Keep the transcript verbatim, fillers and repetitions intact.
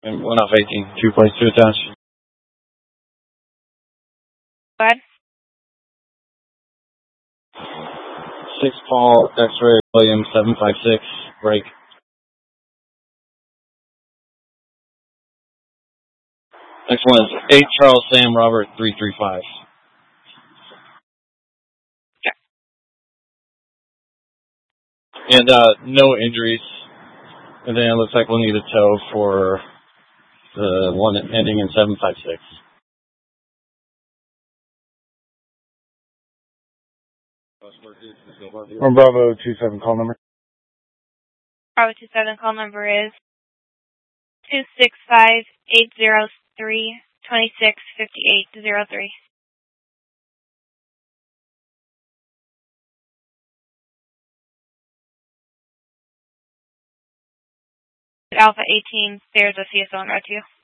And one off eighteen, two points to attach. Go ahead. Six Paul, X-ray, William, seven five six, break. Next one is eight Charles Sam Robert, three three five. Okay. And uh, no injuries. And then it looks like we'll need a tow for the one ending in seven five six. From Bravo two seven, call number. Bravo two seven, call number is two six five eight zero three two six five eight zero three. Alpha eighteen, there's a C S O on route two.